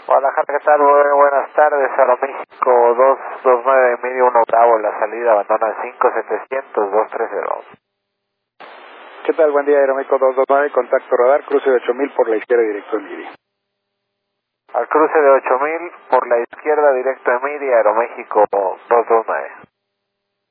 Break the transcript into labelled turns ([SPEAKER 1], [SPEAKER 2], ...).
[SPEAKER 1] Guadalajara, ¿qué tal? Buenas tardes, Aeroméxico 229 medio 1 octavo, la salida abandona 5700 230.
[SPEAKER 2] ¿Qué tal? Buen día, Aeroméxico 229, contacto radar, cruce de 8000 por la izquierda directo en Miri.
[SPEAKER 1] Al cruce de 8000 por la izquierda directo en Miri, Aeroméxico 229.